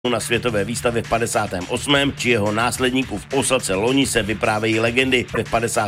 na světové výstavě v 58. či jeho následníků v Osace loni se vyprávějí legendy. V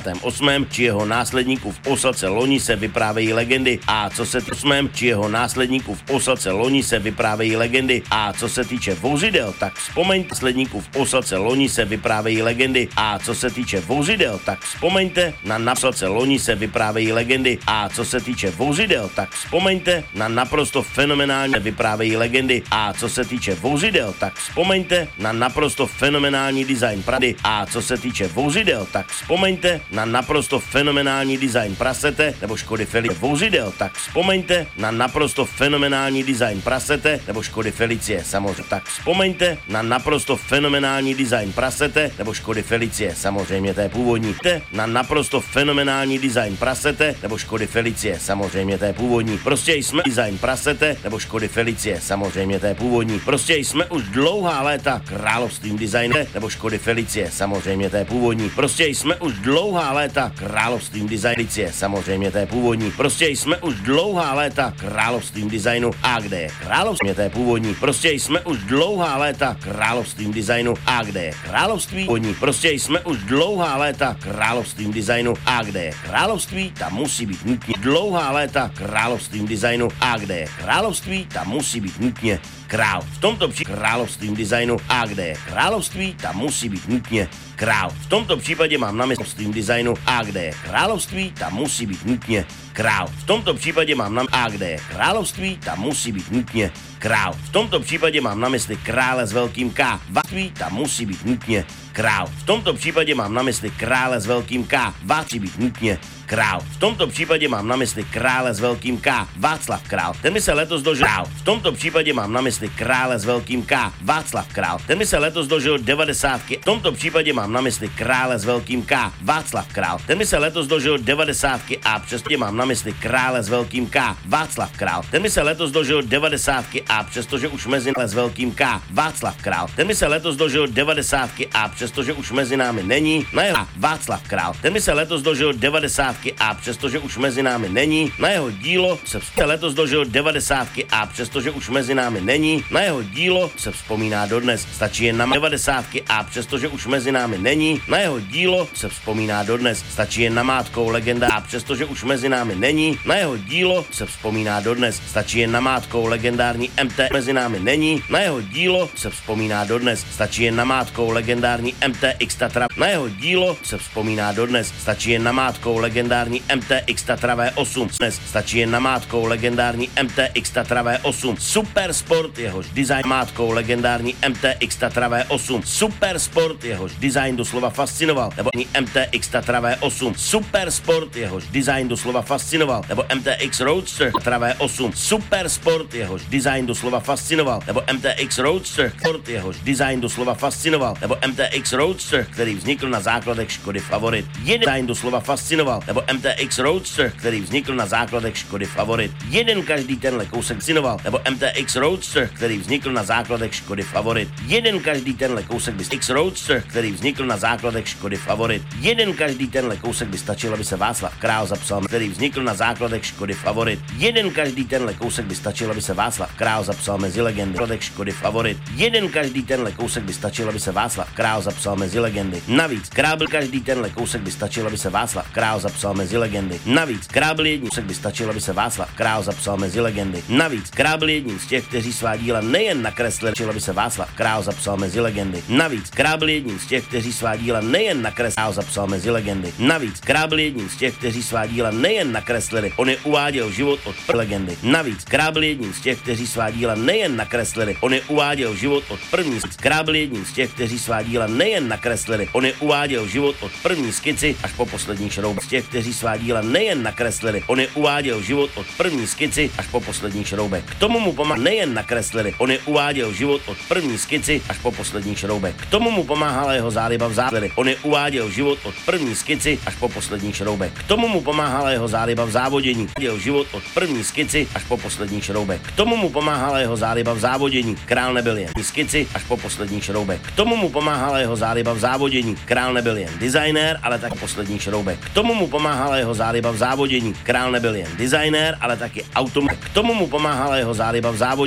58. či jeho následníků v Osace loni se vyprávějí legendy. A co se 8. či jeho následníků v Osace loni se vyprávějí legendy. A co se týče vozidel, tak vzpomeňte, následníků v Osace loni se vyprávějí legendy. A co se týče vozidel, tak vzpomeňte na Osace loni se vyprávějí legendy. A co se týče vozidel, tak vzpomeňte na naprosto fenomenální vyprávějí legendy. A co se týče vozidel, tak vzpomeňte na naprosto fenomenální design Prady. A co se týče vozidel, tak vzpomeňte na naprosto fenomenální design Prasete nebo Škody Felicie. Vozidel, tak vzpomeňte na naprosto fenomenální design Prasete nebo Škody Felicie. Samozřejmě, tak vzpomeňte na naprosto fenomenální design Prasete nebo Škody Felicie. Samozřejmě, to je původní. Na naprosto fenomenální design Prasete nebo Škody Felicie. Samozřejmě, to je původní. Prostě jsme design Prasete nebo Škody Felicie. Samozřejmě, to je původní. Prostě jsme už dlouhá léta královstvím designu nebo Škody Felicie. Samozřejmě, to je původní. Prostě jsme už dlouhá léta královstvím designu. Samozřejmě, to je původní. Prostě jsme už dlouhá léta královstvím designu. A kde je království? To je původní. Prostě jsme už dlouhá léta královstvím designu. A kde je království? Původní. Prostě jsme už dlouhá léta královstvím designu. A kde je království? Tam musí být nutně dlouhá léta královstvím designu. A kde je království? Tam musí být nutně král. V tomto případě královstvím designu. A kde je království? Tam musí být nutně král. V tomto případě mám na mysli designu. A kde je království? Tam musí být nutně král. V tomto případě mám na A kde je království? Tam musí být nutně král. V tomto případě mám na mysli krále s velkým K. Václav, tam musí být nutně král. V tomto případě mám na mysli krále s velkým K. Václav, být nutně král. V tomto případě mám na mysli krále s velkým K. Václav Král. Ten mi se letos dožil. V tomto případě mám na mysli krále s velkým K. Václav Král. Ten mi se letos dožil 90. V tomto případě mám na mysli krále s velkým K. Václav Král. Ten mi se letos dožil 90. a přestože mám na mysli krále s velkým K. Václav Král. Ten mi se letos dožil 90. a přestože už mezi námi s velkým K. Václav Král. Ten mi se letos dožil 90. a přestože už mezi námi není, na jeho Václav Král. Ten mi se letos dožil 90. a přestože už mezi námi není, na jeho dílo se letos dožil 90. a přestože už mezi námi není, na jeho dílo se vzpomíná dodnes. Stačí jen na 90. a přestože už mezi námi není, na jeho dílo se vzpomíná dodnes. Stačí jen namátkou legenda a přestože už mezi námi není, na jeho dílo se vzpomíná dodnes. Stačí jen namátkou legendární MT mezi námi není, na jeho dílo se vzpomíná dodnes. Stačí jen namátkou legendární MTX Tatra, na jeho dílo se vzpomíná dodnes. Stačí jen namátkou legendární MTX Tatra V8. Dnes stačí jen namátkou legendární MTX Tatra V8. Super Sport, jehož design namátkou legendární MTX Tatra V8. Super Sport, jehož design doslova fascinoval, nebo MTX Tatra V8. Super Sport, jehož design doslova fascinoval, nebo MTX Roadster Tatra V8. Super Sport, jehož design doslova fascinoval, nebo MTX Roadster Sport, jehož design doslova fascinoval, nebo MTX Roadster, který vznikl na základech Škody Favorit. Jeden design doslova fascinoval, nebo MTX Roadster, který vznikl na základech Škody Favorit. Jeden každý tenhle kousek fascinoval, nebo MTX Roadster, který vznikl na základech Škody Favorit. Jeden každý tenhle kousek by X Roadster, který vznikl na základech Škody Favorit. Jeden každý tenhle kousek by stačil, aby se Václav Král zapsal, který vznikl na základech Škody Favorit. Jeden každý tenhle kousek by stačil, aby se Václav Král zapsal mezi legendy. Škody Favorit. Jeden každý tenhle kousek by stačil, aby se Václav Král zapsal mezi legendy. Navíc krábl každý tenhle kousek by stačil, aby se Václav Král zapsal mezi legendy. Navíc krábl jedním kousek by stačil, aby se Václav Král zapsal mezi legendy. Navíc krábl jedním z těch, kteří svá díla nejen nakreslili, aby se Václav Král zapsal mezi legendy. Navíc krábl jedním z těch, kteří svá díla nejen nakreslili, zapsal mezi legendy. Navíc krábl jedním z těch, kteří svá díla nejen nakreslili, on je uváděl život od legendy. Navíc krábl jedním z těch, kteří svá díla nejen nakreslili, on je uváděl život od první krábl jedním z těch, kteří svá díla nejen nakreslili, on je uváděl život od první skici až po poslední šroubek. Z těch, kteří svá díla nejen nakreslili, on je uváděl život od první skici až po poslední šroubek. K tomu mu pomáhal nejen nakreslili, on je uváděl život od první skici až po poslední šroubek. K tomu mu pomáhala jeho záliba v závodě. On je uváděl život od první skici až po poslední šroubek. K tomu mu pomáhala jeho záliba v závodění. Uváděl život od první skici až po poslední šroubek. K tomu mu pomáhala jeho záliba v závodění. Král nebyl jen skici až po poslední šroubek. K tomu mu pomáhala jeho záliba v závodění. Král nebyl jen designér, ale tak poslední šroubek. K tomu mu pomáhala jeho záliba v závodění. Král nebyl jen designér, ale taky automat. K tomu mu pomáhala jeho záliba v závodění.